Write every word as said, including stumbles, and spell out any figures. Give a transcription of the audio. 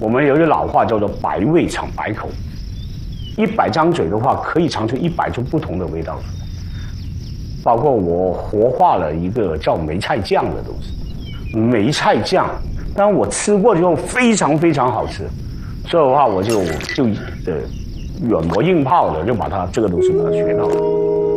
我们有句老话叫做“百味尝百口”，一百张嘴的话，可以尝出一百种不同的味道出来。包括我活化了一个叫梅菜酱的东西，梅菜酱，当然我吃过之后非常非常好吃，所以的话我就就呃软磨硬泡的就把它这个东西把它学到了。